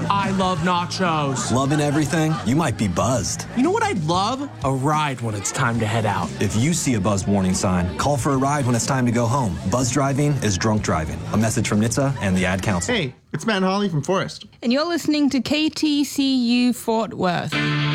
I love nachos. Loving everything? You might be buzzed. You know what I'd love? A ride when it's time to head out. If you see a buzzed warning sign, call for a ride when it's time to go home. Buzz driving is drunk driving. A message from NHTSA and the Ad Council. Hey, it's Matt and Holly from Forest. And you're listening to KTCU Fort Worth.